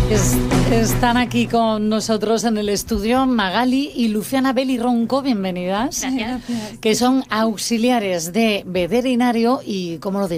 Están aquí con nosotros en el estudio Magali y Luciana Belli Ronco, bienvenidas. Gracias. Que son auxiliares de veterinario y, ¿cómo lo